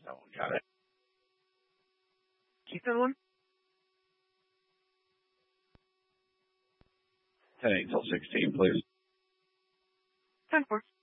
No one got it. Keep that one. 10-8 till 16, please. 10-4.